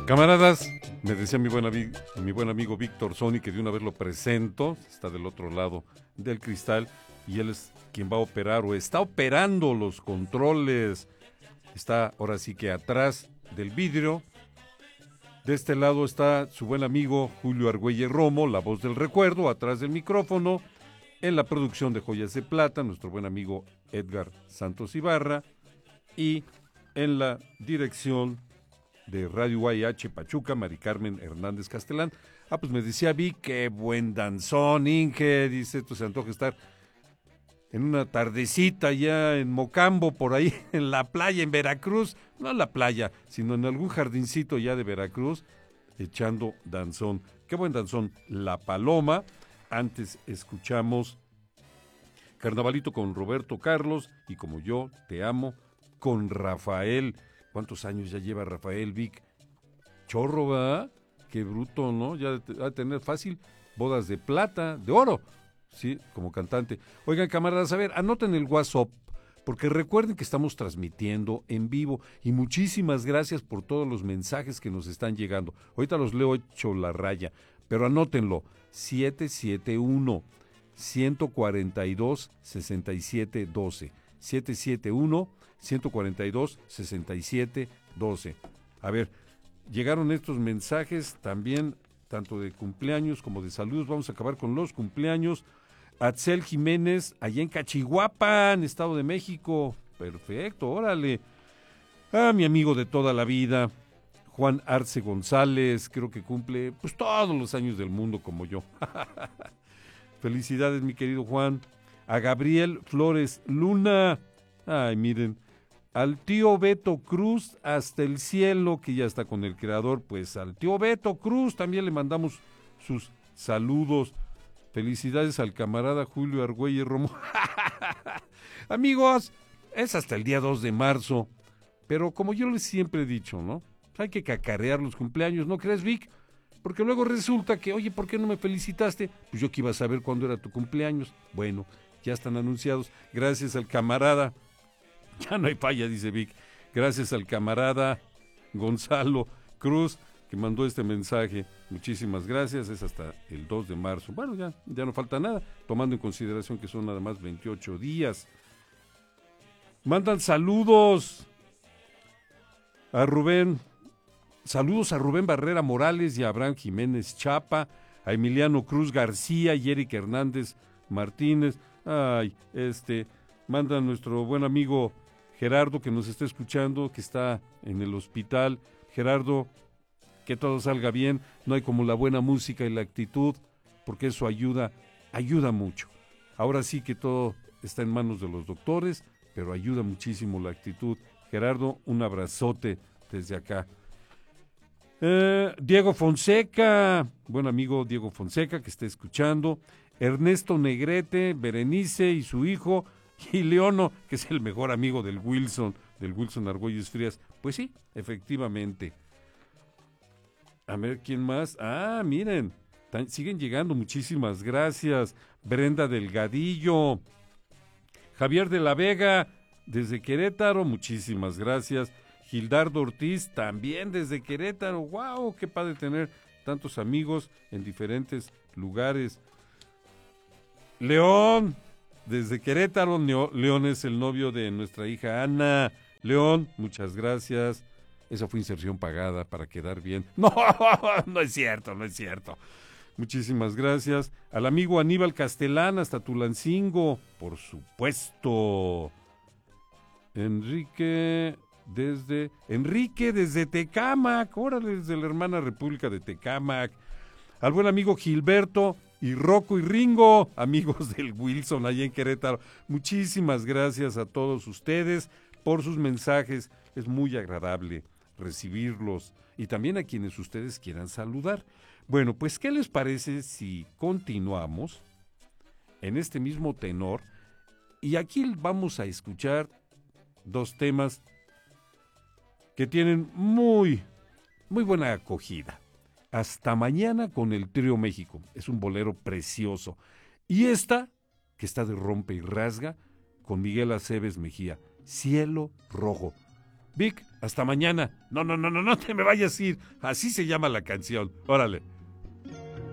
Camaradas, me decía mi buen amigo Víctor Sony, que de una vez lo presento, está del otro lado del cristal, y él es quien va a operar o está operando los controles. Está ahora sí que atrás del vidrio. De este lado está su buen amigo Julio Argüelles Romo, la voz del recuerdo, atrás del micrófono. En la producción de Joyas de Plata, nuestro buen amigo Edgar Santos Ibarra. Y en la dirección de Radio UAH Pachuca, Mari Carmen Hernández Castelán. Pues me decía Vic, qué buen danzón, Inge, dice, se antoja estar en una tardecita ya en Mocambo, por ahí, en la playa, en Veracruz, no en la playa, sino en algún jardincito ya de Veracruz, echando danzón. Qué buen danzón, La Paloma. Antes escuchamos Carnavalito con Roberto Carlos y Como Yo Te Amo con Rafael. ¿Cuántos años ya lleva Rafael, Vic? Chorro, ¿verdad? Qué bruto, ¿no? Ya va a tener fácil bodas de plata, de oro, sí, como cantante. Oigan, camaradas, a ver, anoten el WhatsApp, porque recuerden que estamos transmitiendo en vivo y muchísimas gracias por todos los mensajes que nos están llegando. Ahorita los leo hecho la raya, pero anótenlo, 771-142-6712, 771-142-6712. A ver, llegaron estos mensajes también, tanto de cumpleaños como de saludos. Vamos a acabar con los cumpleaños. Atzel Jiménez, allá en Cachihuapan, Estado de México. Perfecto, órale. Mi amigo de toda la vida, Juan Arce González, creo que cumple pues todos los años del mundo como yo. Felicidades, mi querido Juan. A Gabriel Flores Luna. Ay, miren. Al tío Beto Cruz hasta el cielo, que ya está con el creador, pues al tío Beto Cruz también le mandamos sus saludos. Felicidades al camarada Julio Argüelles Romo. Amigos, es hasta el día 2 de marzo, pero como yo les siempre he dicho, ¿no? Hay que cacarear los cumpleaños, ¿no crees, Vic? Porque luego resulta que, oye, ¿por qué no me felicitaste? Pues yo que iba a saber cuándo era tu cumpleaños. Bueno, ya están anunciados. Gracias al camarada. Ya no hay falla, dice Vic. Gracias al camarada Gonzalo Cruz, que mandó este mensaje. Muchísimas gracias. Es hasta el 2 de marzo. Bueno, ya no falta nada, tomando en consideración que son nada más 28 días. Mandan saludos a Rubén. Saludos a Rubén Barrera Morales y a Abraham Jiménez Chapa, a Emiliano Cruz García y Eric Hernández Martínez. Manda nuestro buen amigo Gerardo, que nos está escuchando, que está en el hospital. Gerardo, que todo salga bien. No hay como la buena música y la actitud, porque eso ayuda mucho. Ahora sí que todo está en manos de los doctores, pero ayuda muchísimo la actitud. Gerardo, un abrazote desde acá. Diego Fonseca, buen amigo Diego Fonseca, que está escuchando. Ernesto Negrete, Berenice y su hijo, y Leono, que es el mejor amigo del Wilson Argüelles Frías. Pues sí, efectivamente. A ver, ¿quién más? Miren, siguen llegando, muchísimas gracias. Brenda Delgadillo, Javier de la Vega, desde Querétaro, muchísimas gracias. Gildardo Ortiz, también desde Querétaro. ¡Wow! ¡Qué padre tener tantos amigos en diferentes lugares! León, desde Querétaro. León es el novio de nuestra hija Ana. León, muchas gracias. Esa fue inserción pagada para quedar bien. No, no es cierto. Muchísimas gracias. Al amigo Aníbal Castelán, hasta Tulancingo, por supuesto. Enrique desde Tecámac, órale, desde la hermana República de Tecámac. Al buen amigo Gilberto y Rocco y Ringo, amigos del Wilson allá en Querétaro. Muchísimas gracias a todos ustedes por sus mensajes. Es muy agradable recibirlos y también a quienes ustedes quieran saludar. Bueno, pues, ¿qué les parece si continuamos en este mismo tenor? Y aquí vamos a escuchar dos temas que tienen muy buena acogida. Hasta mañana con el Trío México. Es un bolero precioso. Y esta, que está de rompe y rasga, con Miguel Aceves Mejía. Cielo Rojo. Vic, hasta mañana. No, no te me vayas a ir. Así se llama la canción. Órale.